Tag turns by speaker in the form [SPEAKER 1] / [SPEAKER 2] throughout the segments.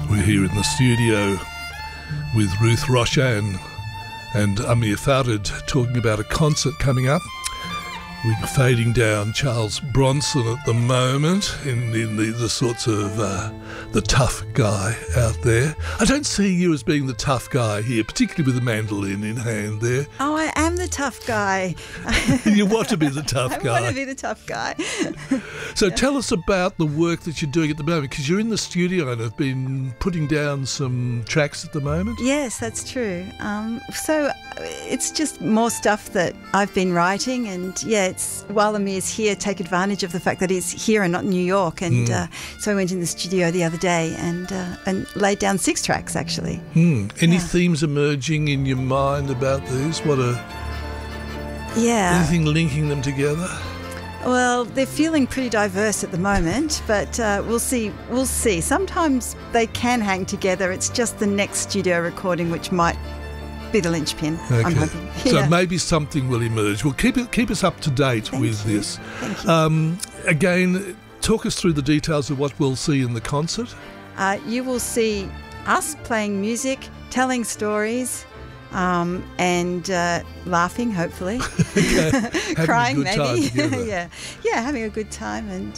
[SPEAKER 1] We're here in the studio with Ruth Roshan and Amir Farid talking about a concert coming up. We're fading down Charles Bronson at the moment in the sorts of the tough guy out there. I don't see you as being the tough guy here, particularly with the mandolin in hand there.
[SPEAKER 2] Oh, I am the tough guy.
[SPEAKER 1] You want to be the tough guy.
[SPEAKER 2] I want to be the tough guy.
[SPEAKER 1] So tell us about the work that you're doing at the moment, because you're in the studio and have been putting down some tracks at the moment.
[SPEAKER 2] Yes, that's true. So it's just more stuff that I've been writing, and while Amir's here, take advantage of the fact that he's here and not in New York, and so I went in the studio the other day and laid down 6 tracks actually.
[SPEAKER 1] Any themes emerging in your mind about these? Anything linking them together?
[SPEAKER 2] Well, they're feeling pretty diverse at the moment, but we'll see. Sometimes they can hang together. It's just the next studio recording which might be the linchpin.
[SPEAKER 1] Okay.
[SPEAKER 2] I'm hoping.
[SPEAKER 1] So maybe something will emerge. Well, keep us up to date with this.
[SPEAKER 2] Thank you.
[SPEAKER 1] Again, talk us through the details of what we'll see in the concert.
[SPEAKER 2] You will see us playing music, telling stories, and laughing, hopefully. Crying, maybe. Having a good time, and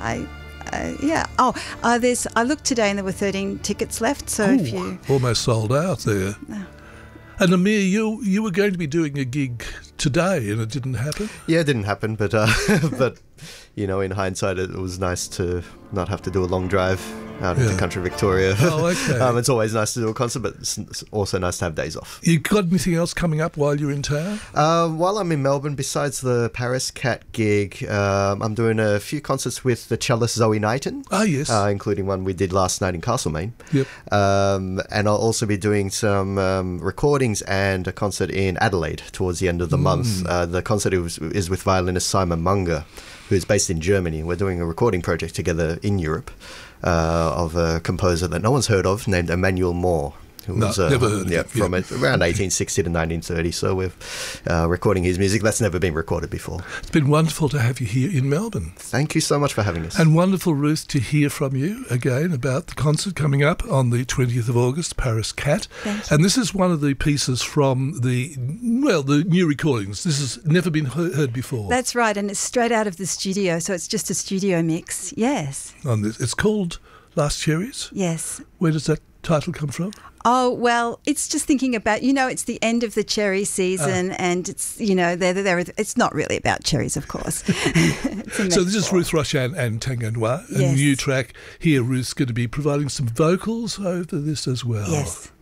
[SPEAKER 2] I looked today and there were 13 tickets left. So if you
[SPEAKER 1] almost sold out there.
[SPEAKER 2] No.
[SPEAKER 1] And Amir, you were going to be doing a gig today and it didn't happen?
[SPEAKER 3] Yeah, it didn't happen, but you know, in hindsight, it was nice to not have to do a long drive out into country Victoria.
[SPEAKER 1] Oh, okay.
[SPEAKER 3] It's always nice to do a concert, but it's also nice to have days off.
[SPEAKER 1] You got anything else coming up while you're in town?
[SPEAKER 3] While I'm in Melbourne, besides the Paris Cat gig, I'm doing a few concerts with the cellist Zoe Knighton.
[SPEAKER 1] Oh, yes.
[SPEAKER 3] Including one we did last night in Castlemaine.
[SPEAKER 1] Yep.
[SPEAKER 3] And I'll also be doing some recordings and a concert in Adelaide towards the end of the month. The concert is with violinist Simon Munger, who's based in Germany. We're doing a recording project together in Europe of a composer that no one's heard of named Emmanuel Moore.
[SPEAKER 1] Never heard of him.
[SPEAKER 3] From around 1860 to 1930. So we're recording his music. That's never been recorded before.
[SPEAKER 1] It's been wonderful to have you here in Melbourne.
[SPEAKER 3] Thank you so much for having us.
[SPEAKER 1] And wonderful, Ruth, to hear from you again about the concert coming up on the 20th of August, Paris Cat.
[SPEAKER 2] Thank you.
[SPEAKER 1] And this is one of the pieces from the new recordings. This has never been heard before.
[SPEAKER 2] That's right, and it's straight out of the studio, so it's just a studio mix. Yes.
[SPEAKER 1] On this. It's called Last Cherries?
[SPEAKER 2] Yes.
[SPEAKER 1] Where does that title come from?
[SPEAKER 2] Oh, well, it's just thinking about, it's the end of the cherry season and it's, it's not really about cherries, of course.
[SPEAKER 1] So this is Ruth Roshan and Tango Noir, a new track. Here, Ruth's going to be providing some vocals over this as well.
[SPEAKER 2] Yes.